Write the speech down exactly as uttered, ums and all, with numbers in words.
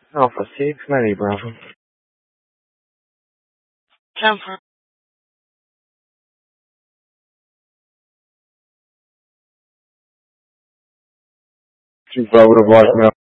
Alpha six, ninety Bravo. Jennifer. Two Bravo to voicemail.